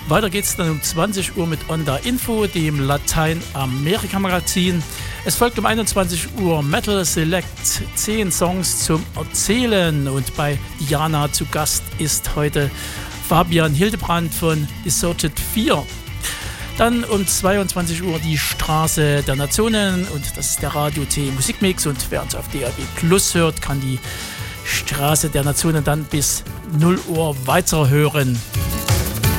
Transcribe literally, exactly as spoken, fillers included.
Weiter geht es dann um zwanzig Uhr mit Onda Info, dem Lateinamerika-Magazin. Es folgt um einundzwanzig Uhr Metal Select, zehn Songs zum Erzählen. Und bei Diana zu Gast ist heute Fabian Hildebrand von Deserted vier. Dann um zweiundzwanzig Uhr die Straße der Nationen und das ist der Radio T Musikmix. Und wer uns auf D A B Plus hört, kann die Straße der Nationen dann bis null Uhr weiterhören.